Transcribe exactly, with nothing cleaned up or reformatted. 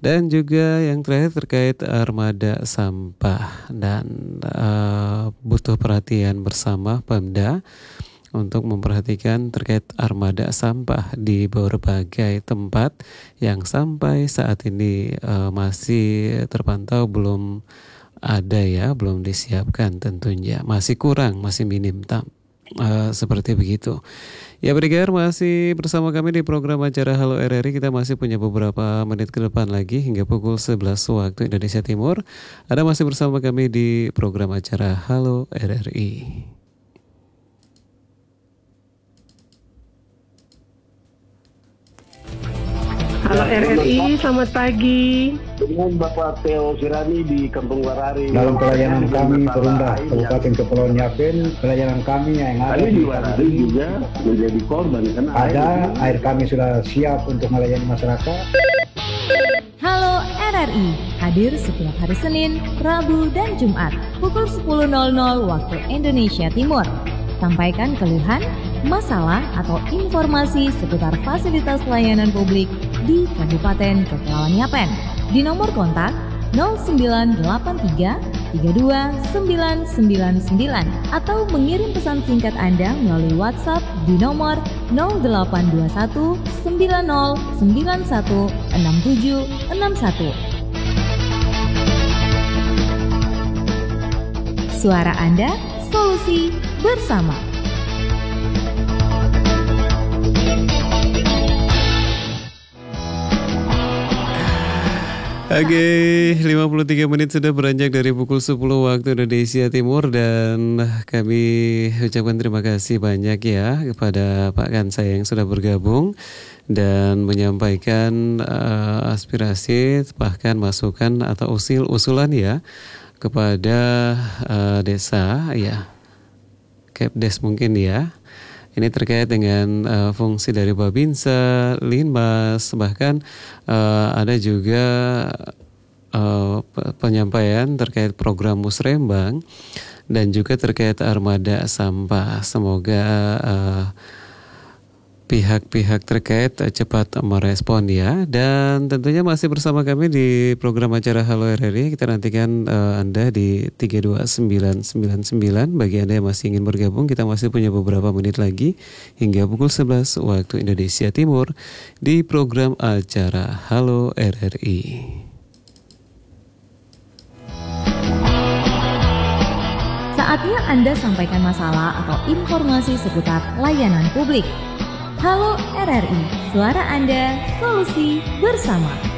Dan juga yang terakhir terkait armada sampah dan uh, butuh perhatian bersama Pemda untuk memperhatikan terkait armada sampah di berbagai tempat yang sampai saat ini uh, masih terpantau belum ada ya, belum disiapkan tentunya. Masih kurang, masih minim tam. Uh, seperti begitu. Ya, pendengar masih bersama kami di program acara Halo R R I. Kita masih punya beberapa menit ke depan lagi hingga pukul sebelas waktu Indonesia Timur. Ada masih bersama kami di program acara Halo R R I. Halo R R I, selamat pagi. Dengan Bapak Theo Sirani di Kampung Warari. Dalam pelayanan kami Perumda Kabupaten Kepulauan Yapen, pelayanan kami yang ada di Warari juga menjadi korban kan ada air, air kami sudah siap untuk melayani masyarakat. Halo R R I, hadir setiap hari Senin, Rabu, dan Jumat pukul sepuluh waktu Indonesia Timur. Sampaikan keluhan, masalah, atau informasi seputar fasilitas layanan publik di Kabupaten Kepulauan Yapen di nomor kontak nol sembilan delapan tiga tiga dua sembilan sembilan sembilan atau mengirim pesan singkat Anda melalui WhatsApp di nomor nol delapan dua satu sembilan nol sembilan satu enam tujuh enam satu. Suara Anda, solusi bersama. Oke, lima puluh tiga menit sudah beranjak dari pukul sepuluh waktu Indonesia Timur dan kami ucapkan terima kasih banyak ya kepada Pak Kansa yang sudah bergabung dan menyampaikan uh, aspirasi bahkan masukan atau usul usulan ya kepada uh, desa ya, Kepdes mungkin ya. Ini terkait dengan uh, fungsi dari Babinsa, Linmas, bahkan uh, ada juga uh, penyampaian terkait program Musrembang dan juga terkait armada sampah. Semoga uh, pihak-pihak terkait uh, cepat merespon ya. Dan tentunya masih bersama kami di program acara Halo R R I. Kita nantikan uh, Anda di tiga dua sembilan sembilan sembilan. Bagi Anda yang masih ingin bergabung, kita masih punya beberapa menit lagi hingga pukul sebelas waktu Indonesia Timur di program acara Halo R R I. Saatnya Anda sampaikan masalah atau informasi seputar layanan publik. Halo R R I, suara Anda, solusi bersama.